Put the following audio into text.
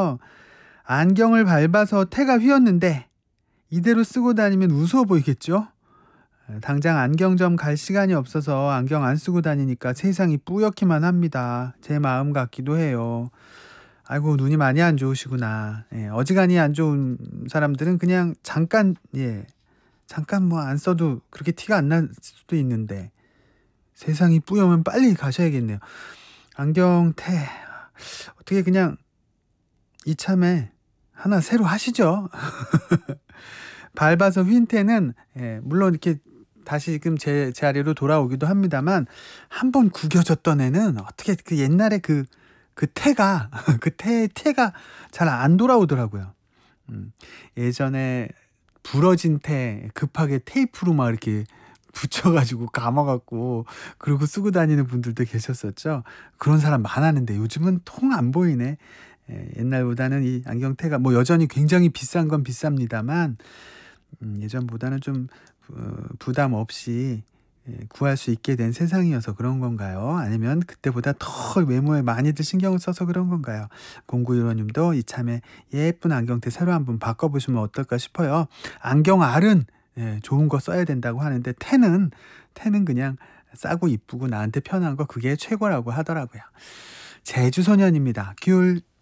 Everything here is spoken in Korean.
있는데요. 안경을 밟아서 태가 휘었는데 이대로 쓰고 다니면 우스워 보이겠죠? 당장 안경점 갈 시간이 없어서 안경 안 쓰고 다니니까 세상이 뿌옇기만 합니다. 제 마음 같기도 해요. 아이고, 눈이 많이 안 좋으시구나. 예, 어지간히 안 좋은 사람들은 그냥 잠깐 뭐 안 써도 그렇게 티가 안 날 수도 있는데 세상이 뿌여면 빨리 가셔야겠네요. 안경테 어떻게 그냥 이참에 하나 새로 하시죠. 밟아서 휜 테는 물론 이렇게 다시금 제 자리로 돌아오기도 합니다만 한번 구겨졌던 애는 어떻게 그 옛날에 그 태가 그 태가 잘 안 돌아오더라고요. 예전에 부러진 태 급하게 테이프로 막 이렇게 붙여가지고 감아갖고 그러고 쓰고 다니는 분들도 계셨었죠. 그런 사람 많았는데 요즘은 통 안 보이네. 옛날보다는 이 안경테가 뭐 여전히 굉장히 비싼 건 비쌉니다만 예전보다는 좀 부담 없이 구할 수 있게 된 세상이어서 그런 건가요? 아니면 그때보다 더 외모에 많이들 신경을 써서 그런 건가요? 0915님도 이참에 예쁜 안경테 새로 한번 바꿔보시면 어떨까 싶어요. 안경알은 좋은 거 써야 된다고 하는데 태는 그냥 싸고 이쁘고 나한테 편한 거 그게 최고라고 하더라고요. 제주소년입니다. 귤